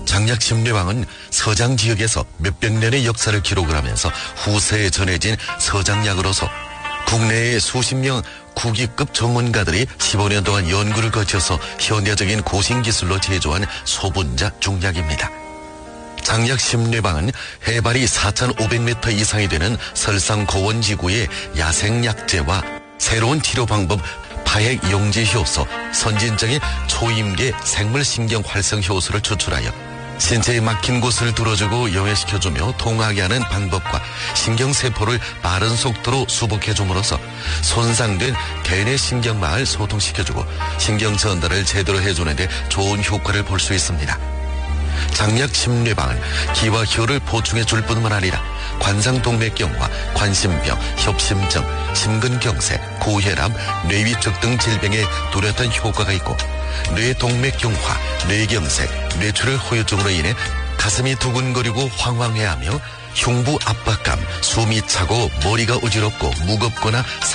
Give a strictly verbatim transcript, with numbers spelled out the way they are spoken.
장약심리왕은 서장 지역에서 몇백 년의 역사를 기록을 하면서 후세에 전해진 서장약으로서 국내의 수십 명 국위급 전문가들이 십오 년 동안 연구를 거쳐서 현대적인 고신기술로 제조한 소분자 중약입니다. 장약심리왕은 해발이 사천오백 미터 이상이 되는 설상 고원지구의 야생약재와 새로운 치료 방법 파핵 용지 효소, 선진적인 초임계 생물신경 활성 효소를 추출하여 신체에 막힌 곳을 뚫어주고 용해시켜주며 통하게 하는 방법과 신경세포를 빠른 속도로 수복해줌으로써 손상된 대뇌 신경망을 소통시켜주고 신경 전달을 제대로 해주는데 좋은 효과를 볼 수 있습니다. 장약심리왕은 기와 혀를 보충해줄 뿐만 아니라 관상동맥경화, 관심병, 협심증, 심근경색, 고혈압, 뇌위축 등 질병에 뚜렷한 효과가 있고 뇌동맥경화, 뇌경색, 뇌출혈 후유증으로 인해 가슴이 두근거리고 황황해하며 흉부 압박감, 숨이 차고 머리가 어지럽고 무겁거나